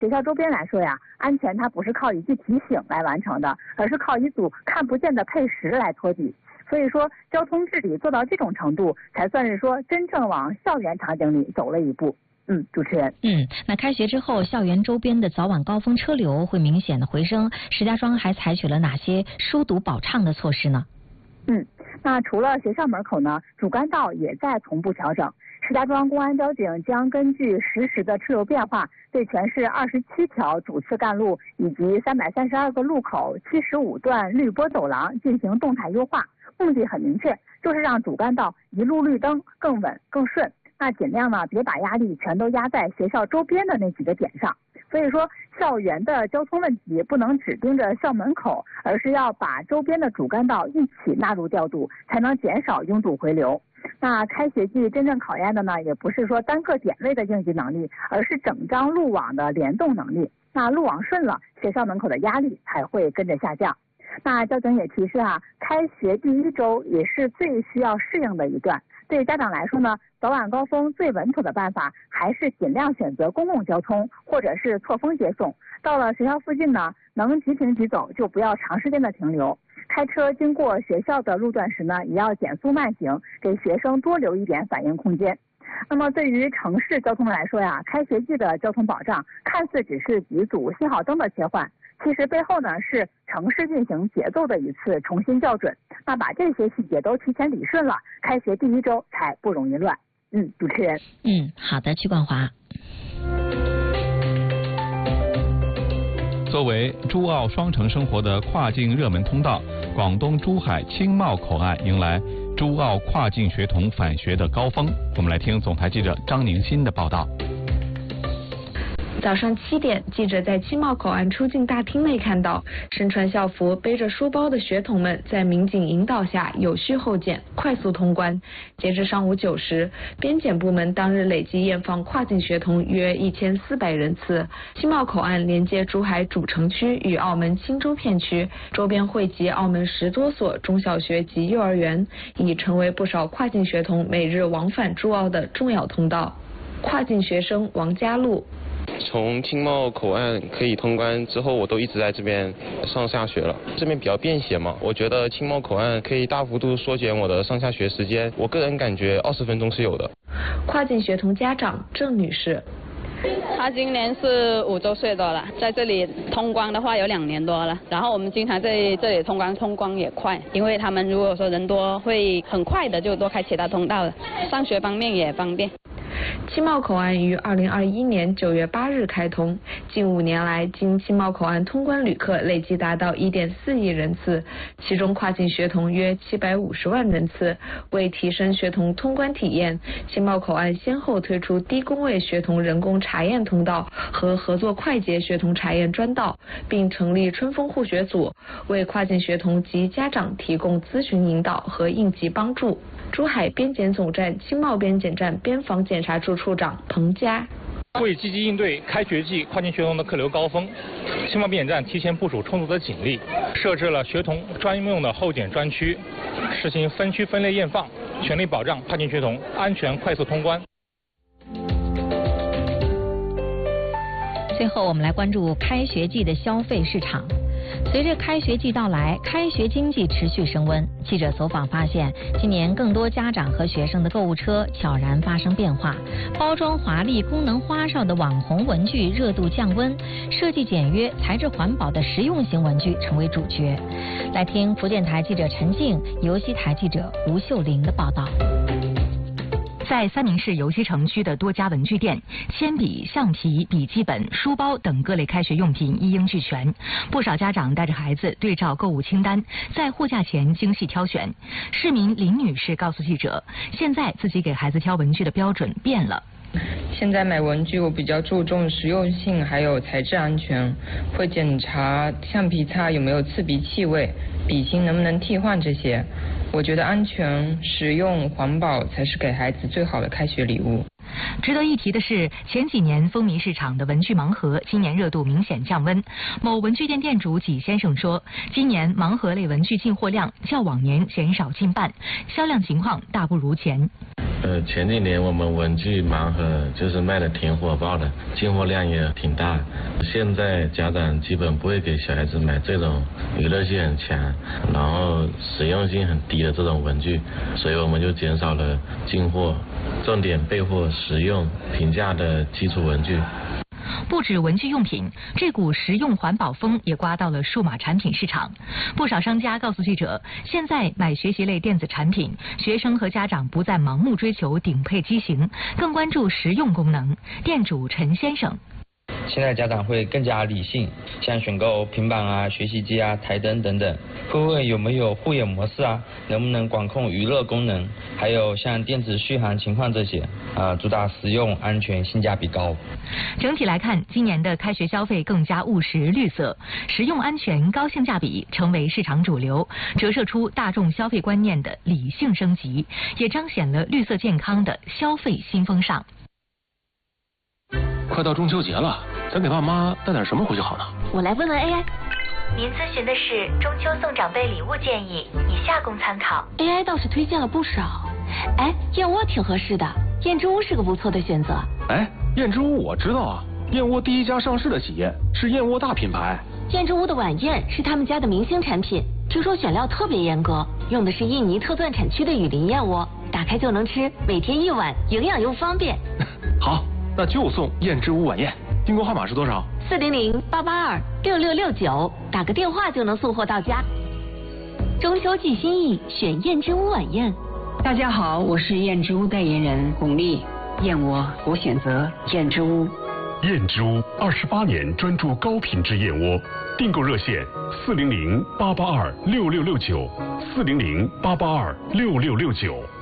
学校周边来说呀，安全它不是靠一句提醒来完成的，而是靠一组看不见的配时来托底。所以说，交通治理做到这种程度，才算是说真正往校园场景里走了一步。主持人。 那开学之后，校园周边的早晚高峰车流会明显的回升。石家庄还采取了哪些疏堵保畅的措施呢？ 那除了学校门口呢，主干道也在同步调整。石家庄公安交警将根据实时的车流变化，对全市27条主次干路以及332个路口、75段绿波走廊进行动态优化。目的很明确，就是让主干道一路绿灯更稳更顺。那尽量呢，别把压力全都压在学校周边的那几个点上。所以说，校园的交通问题不能只盯着校门口，而是要把周边的主干道一起纳入调度，才能减少拥堵回流。那开学季真正考验的呢，也不是说单个点位的应急能力，而是整张路网的联动能力。那路网顺了，学校门口的压力才会跟着下降。那交警也提示开学第1周也是最需要适应的一段。对家长来说呢，早晚高峰最稳妥的办法还是尽量选择公共交通或者是错峰接送。到了学校附近呢，能即停即走，就不要长时间的停留。开车经过学校的路段时呢，也要减速慢行，给学生多留一点反应空间。那么对于城市交通来说呀，开学季的交通保障看似只是几组信号灯的切换，其实背后呢是城市运行节奏的一次重新校准。那把这些细节都提前理顺了，开学第1周才不容易乱。主持人。 好的，曲冠华。 作为珠澳双城生活的跨境热门通道，广东珠海青茂口岸迎来珠澳跨境学童返学的高峰。我们来听总台记者张宁新的报道。 早上7点，记者在青茂口岸出境大厅内看到，身穿校服、背着书包的学童们在民警引导下有序候检，快速通关。截至上午9时，边检部门当日累计验放跨境学童约1400人次。青茂口岸连接珠海主城区与澳门青州片区，周边汇集澳门10多所中小学及幼儿园，已成为不少跨境学童每日往返珠澳的重要通道。跨境学生王家路。 从青茂口岸可以通关之后，我都一直在这边上下学了。这边比较便携嘛，我觉得青茂口岸可以大幅度缩减我的上下学时间。我个人感觉20分钟是有的。 跨境学童家长郑女士。 他今年是5周岁多了，在这里通关的话有2年多了。然后我们经常在这里通关也快，因为他们如果说人多，会很快的就多开其他通道了，上学方面也方便。 青茂口岸于2021年9月8日开通，近5年来，经青茂口岸通关旅客累计达到1.4亿人次，其中跨境学童约750万人次。为提升学童通关体验，青茂口岸先后推出低工位学童人工查验通道和合作快捷学童查验专道，并成立春风护学组，为跨境学童及家长提供咨询引导和应急帮助。珠海边检总站青茂边检站边防检查处处长彭佳。 为积极应对开学季跨境学童的客流高峰，青茂边检站提前部署充足的警力，设置了学童专用的候检专区，实行分区分类验放，全力保障跨境学童安全快速通关。 最后，我们来关注开学季的消费市场。随着开学季到来，开学经济持续升温。记者走访发现，今年更多家长和学生的购物车悄然发生变化，包装华丽、功能花哨的网红文具热度降温，设计简约、材质环保的实用型文具成为主角。来听福建台记者陈静、游戏台记者吴秀玲的报道。 在三明市游西城区的多家文具店，铅笔、橡皮、笔记本、书包等各类开学用品一应俱全。不少家长带着孩子对照购物清单，在货架前精细挑选。市民林女士告诉记者，现在自己给孩子挑文具的标准变了。 现在买文具我比较注重实用性，还有材质安全，会检查橡皮擦有没有刺鼻气味，笔芯能不能替换这些。我觉得安全、实用、环保才是给孩子最好的开学礼物。 值得一提的是，前几年风靡市场的文具盲盒，今年热度明显降温。某文具店店主纪先生说，今年盲盒类文具进货量较往年减少近半，销量情况大不如前。 前几年我们文具盲盒就是卖的挺火爆的，进货量也挺大。现在家长基本不会给小孩子买这种娱乐性很强，然后实用性很低的这种文具，所以我们就减少了进货，重点备货实用、平价的基础文具。 不止文具用品，这股实用环保风也刮到了数码产品市场。不少商家告诉记者，现在买学习类电子产品，学生和家长不再盲目追求顶配机型，更关注实用功能。店主陈先生。 现在家长会更加理性，像选购平板啊、学习机啊、台灯等等，会问有没有护眼模式啊，能不能管控娱乐功能，还有像电子续航情况这些，主打实用、安全、性价比高。 整体来看，今年的开学消费更加务实绿色，实用、安全、高性价比成为市场主流，折射出大众消费观念的理性升级，也彰显了绿色健康的消费新风尚。 快到中秋节了，咱给爸妈带点什么回去好呢？ 我来问问 AI。您咨询的是中秋送长辈礼物建议，以下供参考。AI 倒是推荐了不少。哎，燕窝挺合适的，燕之屋是个不错的选择。 哎，燕之屋我知道啊，燕窝第一家上市的企业，是燕窝大品牌。 燕之屋的晚宴是他们家的明星产品，听说选料特别严格，用的是印尼特钻产区的雨林燕窝，打开就能吃，每天1碗，营养又方便。 好，那就送燕之屋晚宴。订购号码是多少 ？400-882-6669，打个电话就能送货到家。中秋寄心意，选燕之屋晚宴。 大家好，我是燕之屋代言人巩俐。燕窝，我选择燕之屋。 燕之屋28年专注高品质燕窝，订购热线400-882-6669，400-882-6669。